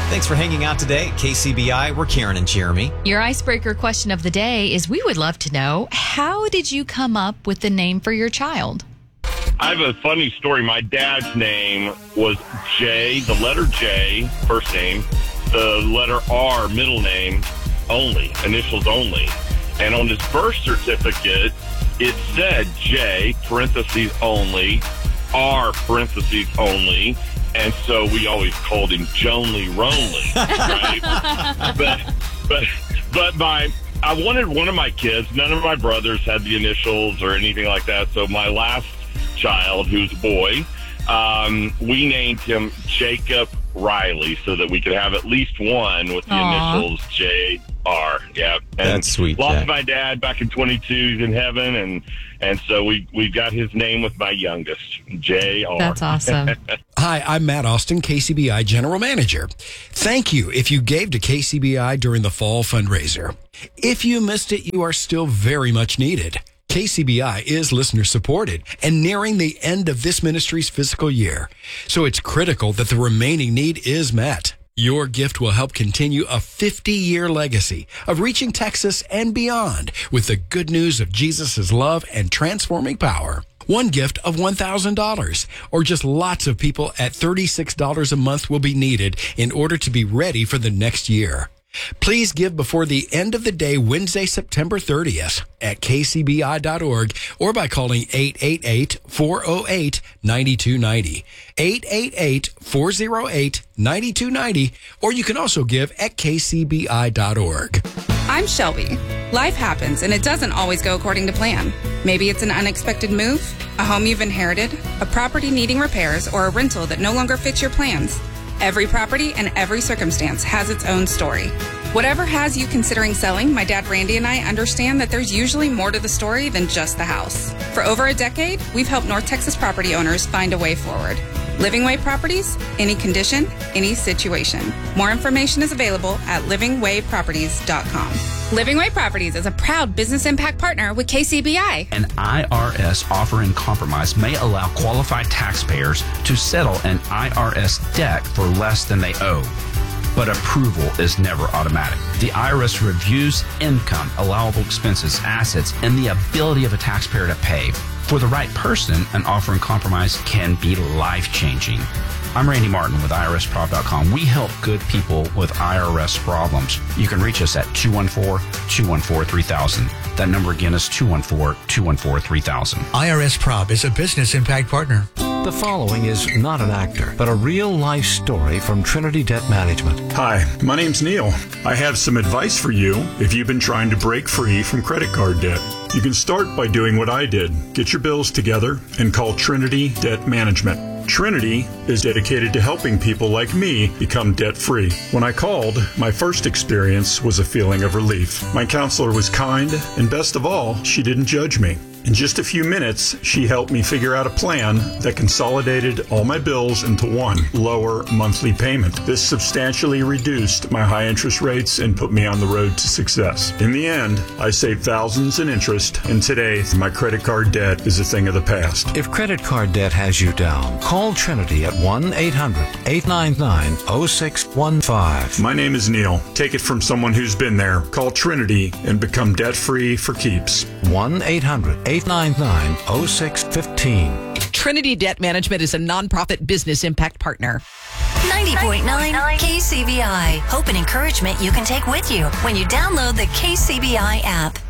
Thanks for hanging out today at KCBI. We're Karen and Jeremy. Your icebreaker question of the day is, we would love to know, how did you come up with the name for your child? I have a funny story. My dad's name was J, the letter J, first name, the letter R, middle name, only, initials only. And on his birth certificate, it said J, parentheses only, R, parentheses only. And so we always called him Jonely Ronely, right? but I wanted one of my kids. None of my brothers had the initials or anything like that. So my last child, who's a boy, we named him Jacob Riley so that we could have at least one with the initials J.R. Yeah, and that's sweet. Lost Jack. my dad back in 22. He's in heaven, and so we got his name with my youngest, J.R. That's awesome. Hi, I'm Matt Austin, KCBI General Manager. Thank you if you gave to KCBI during the fall fundraiser. If you missed it, you are still very much needed. KCBI is listener supported and nearing the end of this ministry's fiscal year. So it's critical that the remaining need is met. Your gift will help continue a 50-year legacy of reaching Texas and beyond with the good news of Jesus' love and transforming power. One gift of $1,000 or just lots of people at $36 a month will be needed in order to be ready for the next year. Please give before the end of the day, Wednesday, September 30th at kcbi.org or by calling 888-408-9290, 888-408-9290, or you can also give at kcbi.org. I'm Shelby. Life happens, and it doesn't always go according to plan. Maybe it's an unexpected move, a home you've inherited, a property needing repairs, or a rental that no longer fits your plans. Every property and every circumstance has its own story. Whatever has you considering selling, my dad Randy and I understand that there's usually more to the story than just the house. For over a decade, we've helped North Texas property owners find a way forward. Living Way Properties, any condition, any situation. More information is available at livingwayproperties.com. Living Way Properties is a proud business impact partner with KCBI. An IRS offer in compromise may allow qualified taxpayers to settle an IRS debt for less than they owe. But approval is never automatic. The IRS reviews income, allowable expenses, assets, and the ability of a taxpayer to pay. For the right person, an offer in compromise can be life-changing. I'm Randy Martin with IRSprob.com. We help good people with IRS problems. You can reach us at 214-214-3000. That number again is 214-214-3000. IRS Prob is a business impact partner. The following is not an actor, but a real-life story from Trinity Debt Management. Hi, my name's Neil. I have some advice for you if you've been trying to break free from credit card debt. You can start by doing what I did. Get your bills together and call Trinity Debt Management. Trinity is dedicated to helping people like me become debt-free. When I called, my first experience was a feeling of relief. My counselor was kind, and best of all, she didn't judge me. In just a few minutes, she helped me figure out a plan that consolidated all my bills into one lower monthly payment. This substantially reduced my high interest rates and put me on the road to success. In the end, I saved thousands in interest, and today, my credit card debt is a thing of the past. If credit card debt has you down, call Trinity at 1-800-899-0615. My name is Neil. Take it from someone who's been there. Call Trinity and become debt-free for keeps. 1-800-899-0615. Trinity Debt Management is a nonprofit business impact partner. 90.9 KCBI. Hope and encouragement you can take with you when you download the KCBI app.